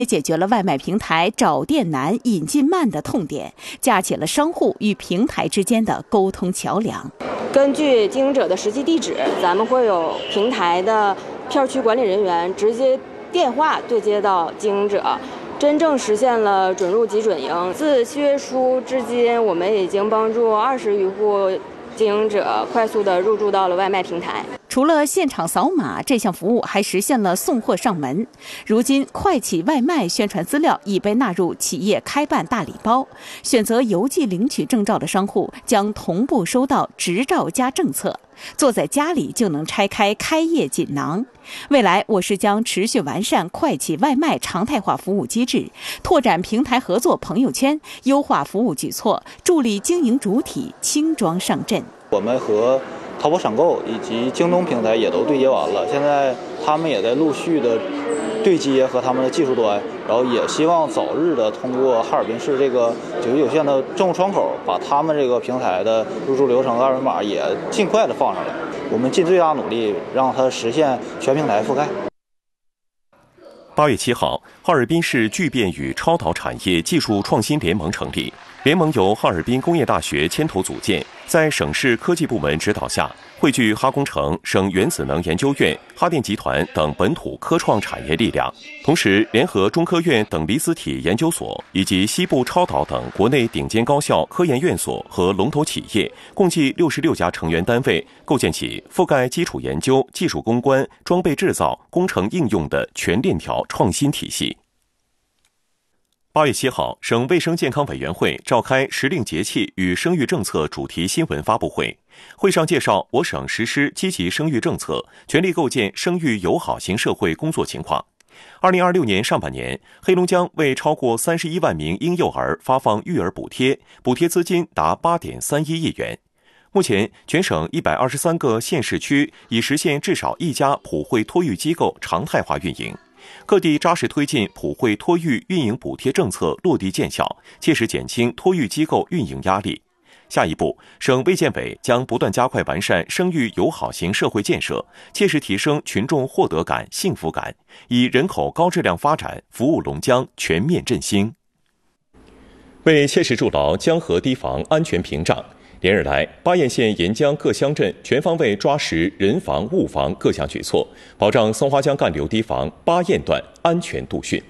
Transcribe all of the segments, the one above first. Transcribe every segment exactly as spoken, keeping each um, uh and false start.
也解决了外卖平台找店难、引进慢的痛点，架起了商户与平台之间的沟通桥梁。 根据经营者的实际地址，咱们会有平台的片区管理人员直接电话对接到经营者，真正实现了准入即准营。自七月初至今，我们已经帮助二十余户经营者快速的入驻到了外卖平台。 除了现场扫码，这项服务还实现了送货上门。如今，快企外卖宣传资料已被纳入企业开办大礼包，选择邮寄领取证照的商户将同步收到执照加政策，坐在家里就能拆开开业锦囊。未来，我市将持续完善快企外卖常态化服务机制，拓展平台合作朋友圈，优化服务举措，助力经营主体轻装上阵。 我们和淘宝闪购以及京东平台也都对接完了，现在他们也在陆续的对接和他们的技术端，然后也希望早日的通过哈尔滨市这个九级有限的政务窗口，把他们这个平台的入驻流程二维码也尽快的放上来。我们尽最大努力让它实现全平台覆盖。 八月七号，哈尔滨市聚变与超导产业技术创新联盟成立，联盟由哈尔滨工业大学牵头组建，在省市科技部门指导下，汇聚哈工程、省原子能研究院、哈电集团等本土科创产业力量，同时联合中科院等离子体研究所以及西部超导等国内顶尖高校科研院所和龙头企业，共计六十六家成员单位，构建起覆盖基础研究、技术攻关、装备制造、工程应用的全链条创新体系。八月七号，省卫生健康委员会召开时令节气与生育政策主题新闻发布会。会上介绍我省实施积极生育政策，全力构建生育友好型社会工作情况。二零二六年上半年，黑龙江为超过三十一万名婴幼儿发放育儿补贴，补贴资金达八点三一亿元。目前，全省一百二十三个县市区已实现至少一家普惠托育机构常态化运营。各地扎实推进普惠托育运营补贴政策落地见效，切实减轻托育机构运营压力。下一步，省卫健委将不断加快完善生育友好型社会建设，切实提升群众获得感、幸福感，以人口高质量发展服务龙江全面振兴。为切实筑牢江河堤防安全屏障，连日来，巴彦县沿江各乡镇全方位抓实人防物防各项举措，保障松花江干流堤防巴彦段安全渡汛。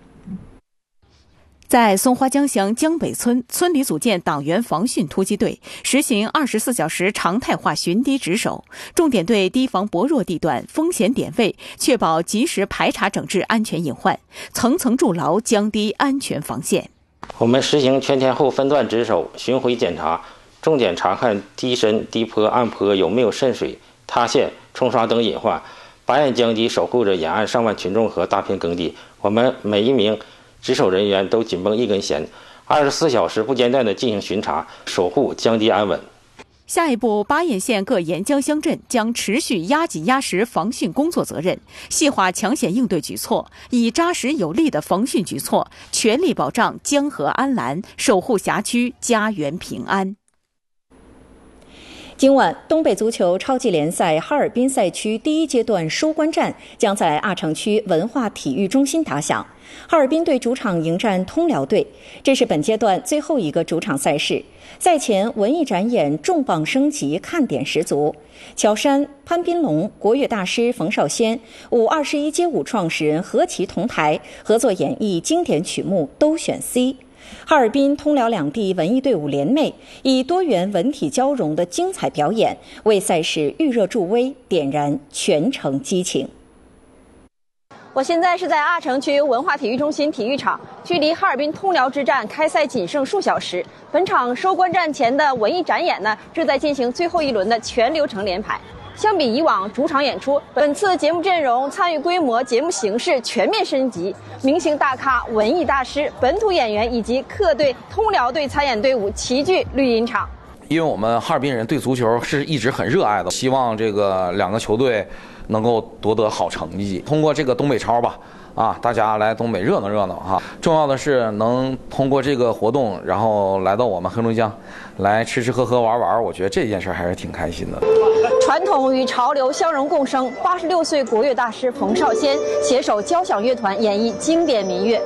在松花江乡江北村，村里组建党员防汛突击队，实行二十四小时常态化巡堤值守，重点对堤防薄弱地段、风险点位确保及时排查整治安全隐患，层层筑牢江堤安全防线。 我们实行全天候分段值守、巡回检查，重点查看堤深、堤坡、岸坡有没有渗水、塌陷、冲刷等隐患。巴彦江堤守护着沿岸上万群众和大片耕地，我们每一名值守人员都紧绷一根弦，二十四小时不间断地进行巡查，守护江堤安稳。 下一步，巴彦县各沿江乡镇将持续压紧压实防汛工作责任，细化抢险应对举措，以扎实有力的防汛举措，全力保障江河安澜，守护辖区家园平安。 今晚，东北足球超级联赛哈尔滨赛区第一阶段收官战将在阿城区文化体育中心打响。哈尔滨队主场迎战通辽队，这是本阶段最后一个主场赛事。赛前文艺展演重磅升级，看点十足。乔杉、潘斌龙、国乐大师冯绍先、舞二十一街舞创始人何其同台，合作演绎经典曲目，都选 C。哈尔滨、通辽两地文艺队伍联袂，以多元文体交融的精彩表演，为赛事预热助威，点燃全城激情。 我现在是在阿城区文化体育中心体育场，距离哈尔滨通辽之战开赛仅剩数小时。本场收官战前的文艺展演呢，正在进行最后一轮的全流程连排。相比以往主场演出，本次节目阵容、参与规模、节目形式全面升级，明星大咖、文艺大师、本土演员以及客队、通辽队参演队伍齐聚绿茵场。 因为我们哈尔滨人对足球是一直很热爱的，希望这个两个球队能够夺得好成绩。通过这个东北超吧，啊，大家来东北热闹热闹哈。重要的是能通过这个活动，然后来到我们黑龙江，来吃吃喝喝玩玩，我觉得这件事还是挺开心的。 传统与潮流相融共生，八十六岁国乐大师冯绍先携手交响乐团演绎经典民乐。